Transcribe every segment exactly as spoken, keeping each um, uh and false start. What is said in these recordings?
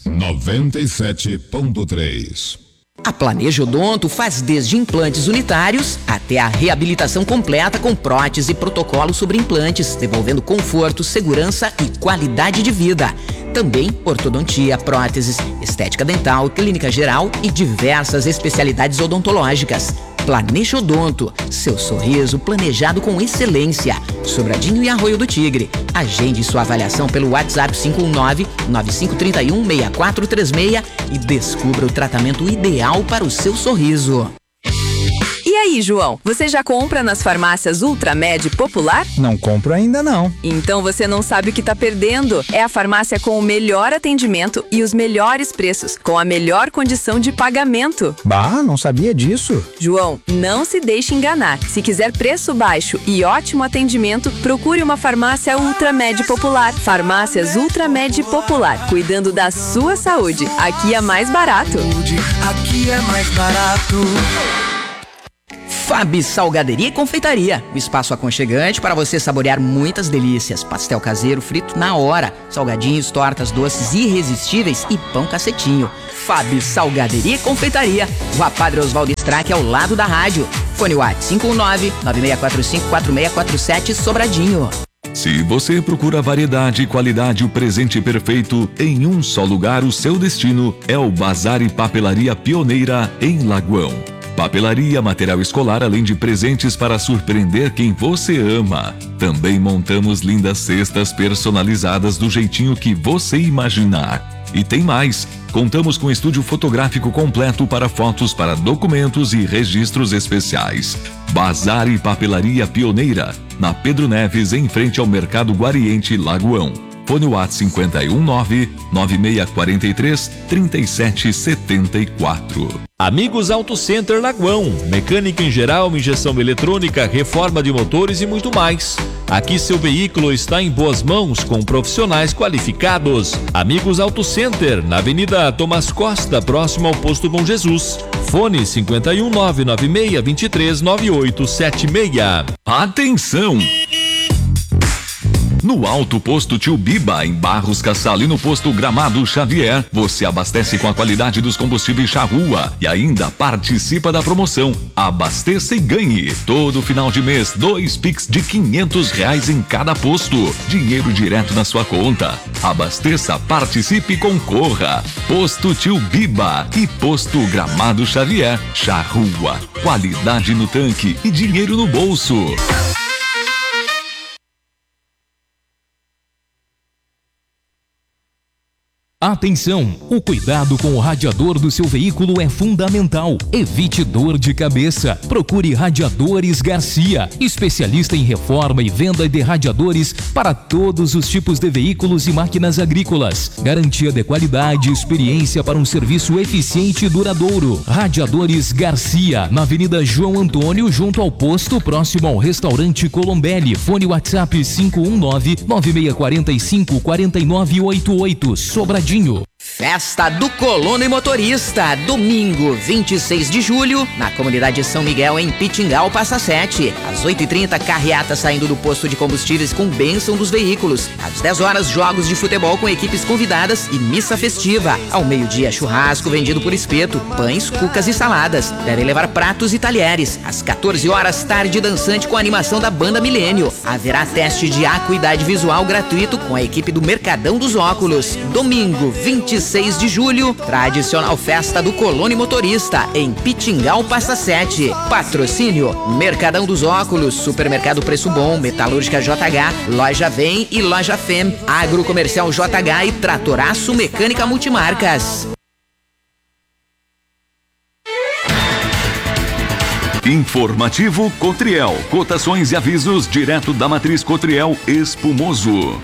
noventa e sete ponto três. A Planeja Odonto faz desde implantes unitários até a reabilitação completa com prótese e protocolo sobre implantes, devolvendo conforto, segurança e qualidade de vida. Também ortodontia, próteses, estética dental, clínica geral e diversas especialidades odontológicas. Planeja Odonto, seu sorriso planejado com excelência. Sobradinho e Arroio do Tigre. Agende sua avaliação pelo WhatsApp cinco um nove, nove cinco três um, seis quatro três seis e descubra o tratamento ideal para o seu sorriso. E aí, João, você já compra nas farmácias Ultramed Popular? Não compro ainda não. Então você não sabe o que tá perdendo. É a farmácia com o melhor atendimento e os melhores preços, com a melhor condição de pagamento. Bah, não sabia disso. João, não se deixe enganar. Se quiser preço baixo e ótimo atendimento, procure uma farmácia Ultramed Popular. Farmácias Ultramed Popular, cuidando da sua saúde. Aqui é mais barato. Aqui é mais barato. Fabi Salgaderia e Confeitaria, um espaço aconchegante para você saborear muitas delícias. Pastel caseiro frito na hora, salgadinhos, tortas, doces irresistíveis e pão cacetinho. Fabi Salgaderia e Confeitaria, Rua Padre Oswaldo Strack, ao lado da rádio. Fone WhatsApp cinco um nove, nove seis quatro cinco, quatro seis quatro sete, Sobradinho. Se você procura variedade e qualidade, o presente perfeito em um só lugar, o seu destino é o Bazar e Papelaria Pioneira, em Lagoão. Papelaria, material escolar, além de presentes para surpreender quem você ama. Também montamos lindas cestas personalizadas do jeitinho que você imaginar. E tem mais! Contamos com estúdio fotográfico completo para fotos, para documentos e registros especiais. Bazar e Papelaria Pioneira, na Pedro Neves, em frente ao Mercado Guariente, Lagoão. Fone WhatsApp cinco um nove, nove seis quatro três, três sete sete quatro. Amigos Auto Center Lagoão, mecânica em geral, injeção eletrônica, reforma de motores e muito mais. Aqui seu veículo está em boas mãos com profissionais qualificados. Amigos Auto Center, na Avenida Tomás Costa, próximo ao Posto Bom Jesus. Fone cinco um nove, nove seis dois três, nove oito sete seis. Atenção! No Alto Posto Tio Biba, em Barros Cassal, e no Posto Gramado Xavier, você abastece com a qualidade dos combustíveis Charrua e ainda participa da promoção Abasteça e Ganhe. Todo final de mês, dois Pix de quinhentos reais em cada posto. Dinheiro direto na sua conta. Abasteça, participe e concorra. Posto Tio Biba e Posto Gramado Xavier. Charrua, qualidade no tanque e dinheiro no bolso. Atenção! O cuidado com o radiador do seu veículo é fundamental. Evite dor de cabeça. Procure Radiadores Garcia, especialista em reforma e venda de radiadores para todos os tipos de veículos e máquinas agrícolas. Garantia de qualidade e experiência para um serviço eficiente e duradouro. Radiadores Garcia, na Avenida João Antônio, junto ao posto, próximo ao restaurante Colombelli. Fone WhatsApp cinco um nove, nove seis quatro cinco, quatro nove oito oito. Sobradinho. Festa do Colono e Motorista, domingo vinte e seis de julho, na comunidade São Miguel, em Pitingal, Passa Sete. Às oito e trinta, carreata saindo do posto de combustíveis com bênção dos veículos. Às dez horas, jogos de futebol com equipes convidadas e missa festiva. Ao meio-dia, churrasco vendido por espeto, pães, cucas e saladas. Devem levar pratos e talheres. Às quatorze horas, tarde dançante com a animação da Banda Milênio. Haverá teste de acuidade visual gratuito com a equipe do Mercadão dos Óculos. Domingo vinte e seis de julho, tradicional festa do Colono e Motorista, em Pitingal, Passa Sete. Patrocínio: Mercadão dos Óculos, Supermercado Preço Bom, Metalúrgica J H, Loja Vem e Loja Fem, Agrocomercial J H e Tratoraço Mecânica Multimarcas. Informativo Cotriel. Cotações e avisos direto da matriz Cotriel Espumoso.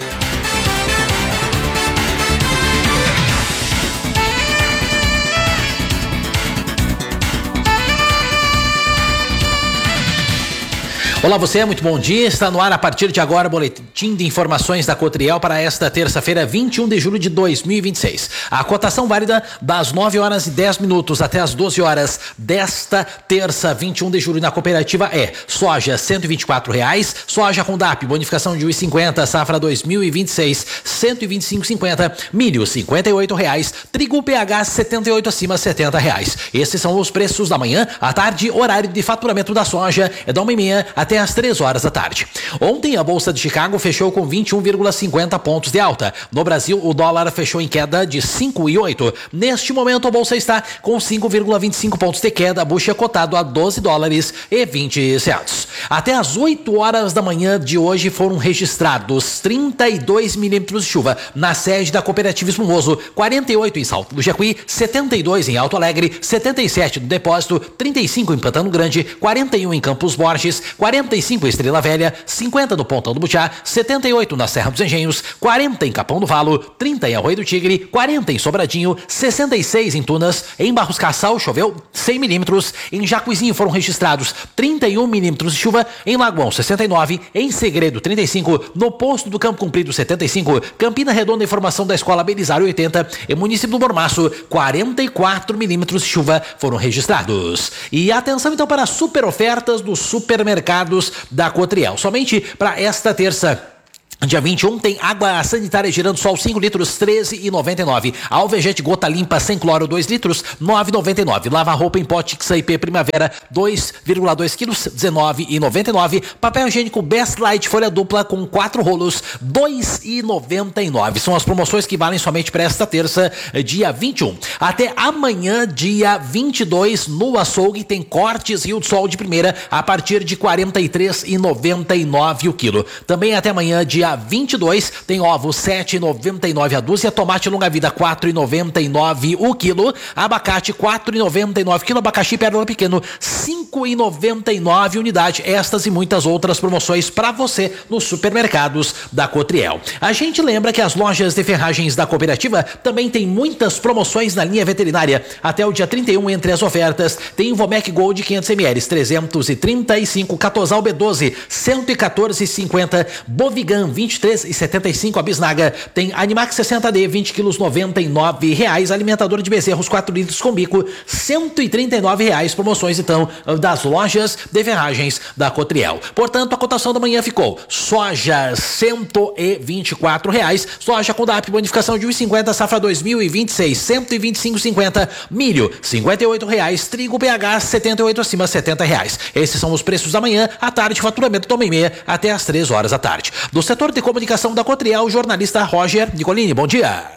Olá você, muito bom dia, está no ar a partir de agora o boletim de informações da Cotriel para esta terça-feira, vinte e um de julho de dois mil e vinte e seis. A cotação válida das nove horas e dez minutos até as doze horas desta terça, vinte e um de julho na cooperativa é soja cento e vinte e quatro reais, soja com D A P, bonificação de um real e cinquenta, safra dois mil e vinte e seis, cento e vinte e cinco reais e cinquenta centavos, milho cinquenta e oito reais, trigo P H setenta e oito acima setenta reais. Esses são os preços da manhã, à tarde, horário de faturamento da soja é da uma e meia até às três horas da tarde. Ontem a Bolsa de Chicago fechou com vinte e um vírgula cinquenta pontos de alta. No Brasil, o dólar fechou em queda de cinco vírgula oito. Neste momento, a Bolsa está com cinco vírgula vinte e cinco pontos de queda, a bucha cotado a doze dólares e vinte centavos. Até às oito horas da manhã de hoje foram registrados trinta e dois milímetros de chuva na sede da Cooperativa Espumoso, quarenta e oito em Salto do Jacuí, setenta e dois em Alto Alegre, setenta e sete no Depósito, trinta e cinco em Pantano Grande, quarenta e um em Campos Borges, quarenta e cinco em Estrela Velha, cinquenta no Pontão do Butiá, setenta e oito na Serra dos Engenhos, quarenta em Capão do Valo, trinta em Arroio do Tigre, quarenta em Sobradinho, sessenta e seis em Tunas, em Barros Cassal choveu cem milímetros, em Jacuizinho foram registrados trinta e um milímetros de chuva, em Lagoão sessenta e nove, em Segredo trinta e cinco, no Posto do Campo Comprido setenta e cinco, Campina Redonda informação da Escola Belisário oitenta, e município do Mormaço quarenta e quatro milímetros de chuva foram registrados. E atenção então para as super ofertas dos supermercados da Cotriel. Somente para esta terça, dia vinte e um, tem água sanitária girando sol cinco litros, treze reais e noventa e nove. Alvejante gota limpa sem cloro dois litros, nove reais e noventa e nove. Lava roupa em pote X I P Primavera dois vírgula dois quilos, dezenove reais e noventa e nove. Papel higiênico Best Light folha dupla com quatro rolos, dois reais e noventa e nove. São as promoções que valem somente para esta terça, dia vinte e um. Até amanhã, dia vinte e dois, no açougue tem cortes Rio do Sol de primeira a partir de quarenta e três reais e noventa e nove o quilo. Também até amanhã, dia vinte e dois, tem ovo sete reais e noventa e nove a dúzia, tomate longa vida quatro reais e noventa e nove o quilo, abacate quatro reais e noventa e nove o quilo, abacaxi pérola pequeno cinco reais e noventa e nove unidade. Estas e muitas outras promoções para você nos supermercados da Cotriel. A gente lembra que as lojas de ferragens da cooperativa também tem muitas promoções na linha veterinária. Até o dia trinta e um, entre as ofertas, tem Vomec Gold quinhentos mililitros, trezentos e trinta e cinco, Catosal B doze, cento e quatorze reais e cinquenta, Bovigan vinte e três reais e setenta e cinco a bisnaga, tem Animax sessenta D, vinte quilos, noventa e nove reais, alimentador de bezerros quatro litros com bico, cento e trinta e nove reais, promoções então das lojas de ferragens da Cotriel. Portanto, a cotação da manhã ficou soja cento e vinte e quatro reais, soja com D A P, bonificação de um real e cinquenta, safra dois mil e vinte e seis, cento e vinte e cinco reais e cinquenta, milho cinquenta e oito reais, trigo P H setenta e oito acima setenta reais. Esses são os preços da manhã, à tarde faturamento toma e meia até às três horas da tarde. Do setor de comunicação da Cotriel, o jornalista Roger Nicolini. Bom dia.